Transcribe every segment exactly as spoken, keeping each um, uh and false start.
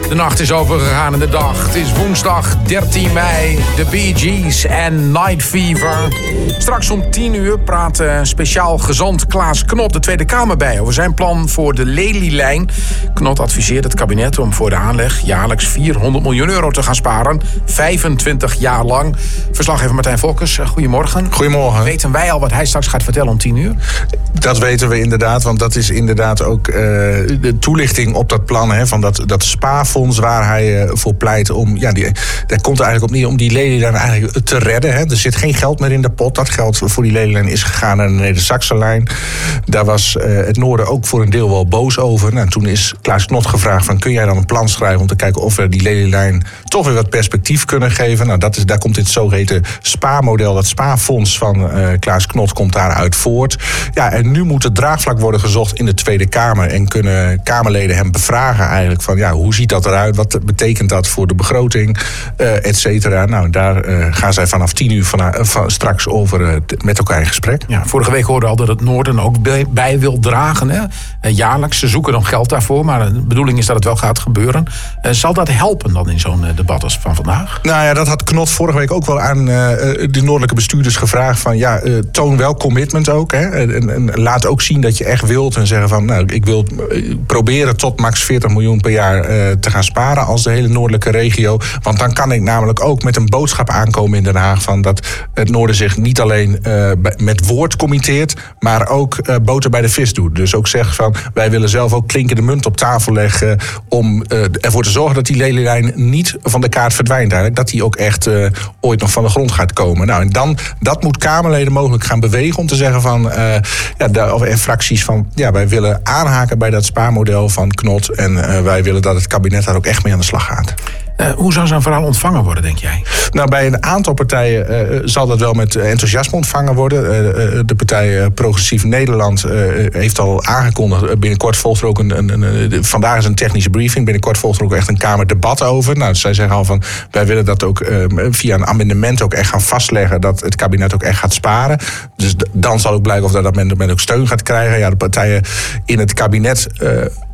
De nacht is overgegaan en de dag. Het is woensdag dertien mei. De Bee Gees en Night Fever. Straks om tien uur praat uh, speciaal gezant Klaas Knot de Tweede Kamer bij over zijn plan voor de Lelylijn. Knot adviseert het kabinet om voor de aanleg jaarlijks vierhonderd miljoen euro te gaan sparen. vijfentwintig jaar lang. Verslaggever Martijn Volkers, uh, goedemorgen. Goedemorgen. Weten wij al wat hij straks gaat vertellen om tien uur? Dat weten we inderdaad, want dat is inderdaad ook uh, de toelichting op dat plan, hè, van dat, dat spaarfonds waar hij uh, voor pleit om, ja, die, daar komt er eigenlijk op neer om die Lelylijn eigenlijk te redden. Hè. Er zit geen geld meer in de pot. Dat geld voor die Lelylijn is gegaan naar de Neder-Saxe-lijn. Daar was uh, het Noorden ook voor een deel wel boos over. Nou, toen is Klaas Knot gevraagd van, kun jij dan een plan schrijven om te kijken of we die Lelylijn toch weer wat perspectief kunnen geven. Nou, dat is, daar komt dit zogeheten spaarmodel, dat spaarfonds van uh, Klaas Knot komt daaruit voort. Ja, en nu moet het draagvlak worden gezocht in de Tweede Kamer en kunnen Kamerleden hem bevragen eigenlijk van, ja, hoe ziet dat eruit? Wat betekent dat voor de begroting? Uh, et cetera. Nou, daar uh, gaan zij vanaf tien uur van, uh, van straks over uh, met elkaar in gesprek. Ja, vorige week hoorden we al dat het Noorden ook bij, bij wil dragen. Hè? Uh, jaarlijks, ze zoeken nog geld daarvoor, maar de bedoeling is dat het wel gaat gebeuren. Uh, zal dat helpen dan in zo'n uh, debat als van vandaag? Nou ja, dat had Knot vorige week ook wel aan uh, de noordelijke bestuurders gevraagd van, ja, uh, toon wel commitment ook. Hè? En, en laat ook zien dat je echt wilt en zeggen van, nou, ik wil proberen tot max veertig miljoen per jaar uh, te gaan sparen als de hele noordelijke regio. Want dan kan ik namelijk ook met een boodschap aankomen in Den Haag van dat het Noorden zich niet alleen uh, met woord committeert, maar ook uh, boter bij de vis doet. Dus ook zegt van, wij willen zelf ook klinkende munt op tafel leggen om uh, ervoor te zorgen dat die Lelylijn niet van de kaart verdwijnt eigenlijk. Dat die ook echt uh, ooit nog van de grond gaat komen. Nou, en dan, dat moet Kamerleden mogelijk gaan bewegen om te zeggen van, uh, ja, de, of en fracties van, ja, wij willen aanhaken bij dat spaarmodel van Knot en uh, wij willen dat het kabinet daar ook echt mee aan de slag gaat. Uh, hoe zou zo'n verhaal ontvangen worden, denk jij? Nou, bij een aantal partijen uh, zal dat wel met enthousiasme ontvangen worden. Uh, de partij uh, Progressief Nederland uh, heeft al aangekondigd. Binnenkort volgt er ook een, een, een, een... Vandaag is een technische briefing. Binnenkort volgt er ook echt een Kamerdebat over. Nou, zij zeggen al van, wij willen dat ook uh, via een amendement ook echt gaan vastleggen dat het kabinet ook echt gaat sparen. Dus d- dan zal ook blijken of dat amendement ook steun gaat krijgen. Ja, de partijen in het kabinet Uh,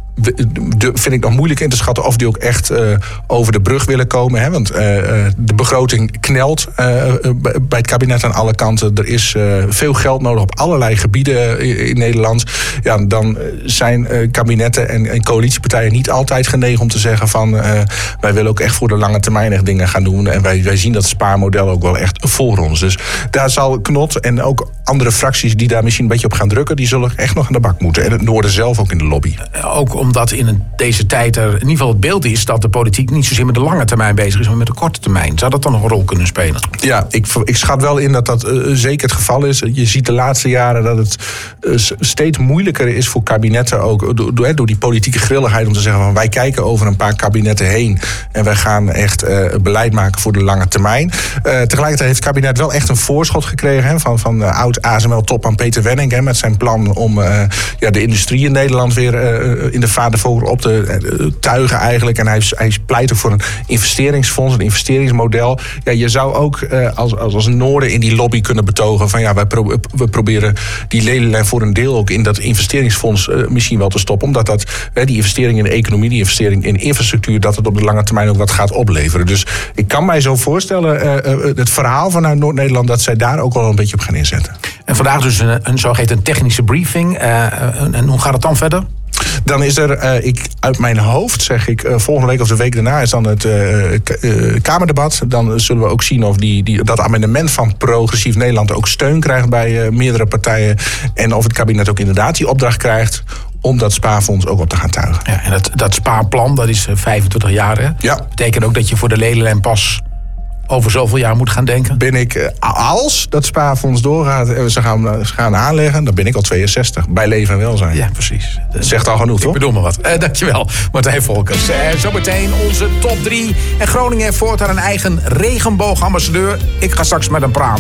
De, vind ik nog moeilijk in te schatten of die ook echt uh, over de brug willen komen. Hè? Want uh, de begroting knelt uh, bij het kabinet aan alle kanten. Er is uh, veel geld nodig op allerlei gebieden in, in Nederland. Ja, dan zijn uh, kabinetten en, en coalitiepartijen niet altijd genegen om te zeggen van, uh, wij willen ook echt voor de lange termijn echt dingen gaan doen. En wij, wij zien dat spaarmodel ook wel echt voor ons. Dus daar zal Knot en ook andere fracties die daar misschien een beetje op gaan drukken, die zullen echt nog aan de bak moeten. En het Noorden zelf ook in de lobby. Ook omdat in een, deze tijd er in ieder geval het beeld is dat de politiek niet zozeer met de lange termijn bezig is, maar met de korte termijn. Zou dat dan nog een rol kunnen spelen? Ja, ik, ik schat wel in dat dat uh, zeker het geval is. Je ziet de laatste jaren dat het uh, steeds moeilijker is voor kabinetten ook door, door, door die politieke grilligheid om te zeggen van, wij kijken over een paar kabinetten heen en wij gaan echt uh, beleid maken voor de lange termijn. Uh, tegelijkertijd heeft het kabinet wel echt een voorschot gekregen, hè, van, van uh, oud A S M L-topman Peter Wenning, hè, met zijn plan om uh, ja, de industrie in Nederland weer uh, in de vadervogel op te uh, tuigen eigenlijk. En hij, hij pleit ook voor een investeringsfonds, een investeringsmodel. Ja, je zou ook uh, als, als, als Noorden in die lobby kunnen betogen van, ja, wij pro- we proberen die Lelylijn voor een deel ook in dat investeringsfonds uh, misschien wel te stoppen. Omdat dat, uh, die investering in de economie, die investering in infrastructuur, dat het op de lange termijn ook wat gaat opleveren. Dus ik kan mij zo voorstellen, uh, uh, het verhaal vanuit Noord-Nederland, dat zij daar ook wel een beetje op gaan inzetten. En vandaag dus een, een zogeheten technische briefing. Uh, en, en hoe gaat het dan verder? Dan is er, uh, ik, uit mijn hoofd zeg ik, uh, volgende week of de week daarna is dan het uh, k- uh, Kamerdebat. Dan zullen we ook zien of die, die, dat amendement van Progressief Nederland ook steun krijgt bij uh, meerdere partijen. En of het kabinet ook inderdaad die opdracht krijgt om dat spaarfonds ook op te gaan tuigen. Ja, en dat, dat spaarplan, dat is vijfentwintig jaar, hè? Ja. Betekent ook dat je voor de Lelylijn pas over zoveel jaar moet gaan denken? Ben ik, als dat spaarfonds doorgaat en ze gaan, ze gaan aanleggen, dan ben ik al tweeënzestig. Bij leven en welzijn. Ja, precies. Dat zegt al genoeg, ik toch? Ik bedoel maar wat. Uh, dankjewel, Martijn Volkers. Uh, zometeen onze top drie. En Groningen heeft voortaan een eigen regenboogambassadeur. Ik ga straks met hem praten.